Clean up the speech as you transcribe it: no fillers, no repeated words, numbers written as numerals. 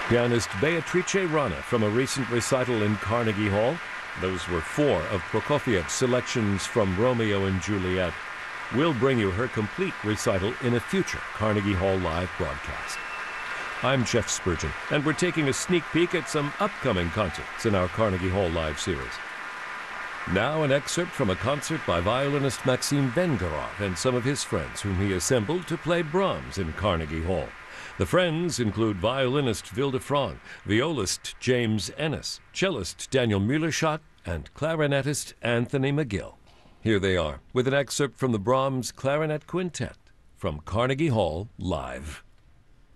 Pianist Beatrice Rana from a recent recital in Carnegie Hall. Those were 4 of Prokofiev's selections from Romeo and Juliet. We'll bring you her complete recital in a future Carnegie Hall Live broadcast. I'm Jeff Spurgeon, and we're taking a sneak peek at some upcoming concerts in our Carnegie Hall Live series. Now an excerpt from a concert by violinist Maxim Vengerov and some of his friends whom he assembled to play Brahms in Carnegie Hall. The friends include violinist Vilde Frang, violist James Ennis, cellist Daniel Muellerschott, and clarinetist Anthony McGill. Here they are with an excerpt from the Brahms Clarinet Quintet from Carnegie Hall Live.